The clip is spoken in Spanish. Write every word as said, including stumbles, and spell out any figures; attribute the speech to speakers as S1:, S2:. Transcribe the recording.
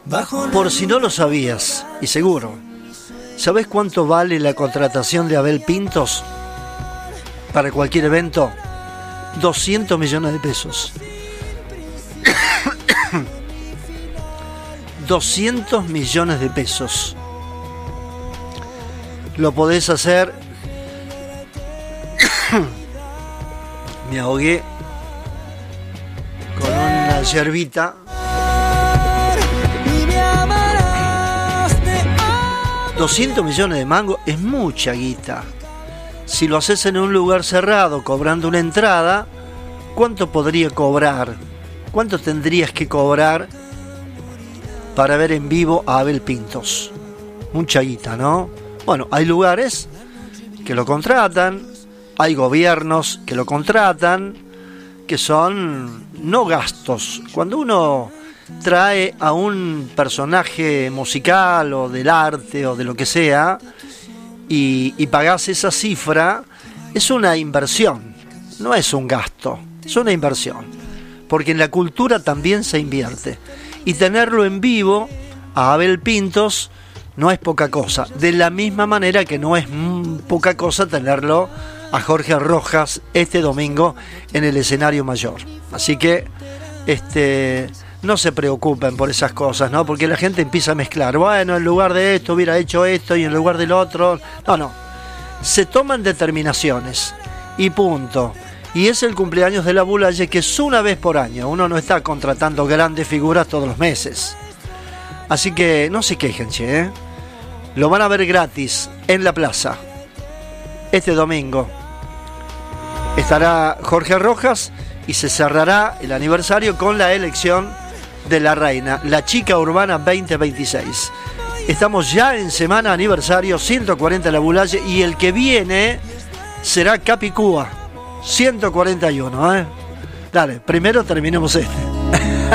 S1: Por si no lo sabías, y seguro, ¿sabés cuánto vale la contratación de Abel Pintos para cualquier evento? doscientos millones de pesos. doscientos millones de pesos. Lo podés hacer. Me ahogué con una yerbita. doscientos millones de mangos es mucha guita. Si lo haces en un lugar cerrado, cobrando una entrada, ¿cuánto podría cobrar? ¿Cuánto tendrías que cobrar para ver en vivo a Abel Pintos? Mucha guita, ¿no? Bueno, hay lugares que lo contratan, hay gobiernos que lo contratan, que son no gastos. Cuando uno trae a un personaje musical o del arte o de lo que sea y, y pagás esa cifra, es una inversión, no es un gasto, es una inversión, porque en la cultura también se invierte, y tenerlo en vivo a Abel Pintos no es poca cosa, de la misma manera que no es mm, poca cosa tenerlo a Jorge Rojas este domingo en el escenario mayor. Así que este no se preocupen por esas cosas, ¿no? Porque la gente empieza a mezclar. Bueno, en lugar de esto hubiera hecho esto y en lugar del otro. No, no. Se toman determinaciones y punto. Y es el cumpleaños de la Boulaye, que es una vez por año. Uno no está contratando grandes figuras todos los meses. Así que no se quejen, che, ¿eh? Lo van a ver gratis en la plaza. Este domingo estará Jorge Rojas y se cerrará el aniversario con la elección de la reina, la chica urbana veinte veintiséis. Estamos ya en semana aniversario, ciento cuarenta de la Boulaye, y el que viene será Capicúa, ciento cuarenta y uno, ¿eh? Dale, primero terminemos este.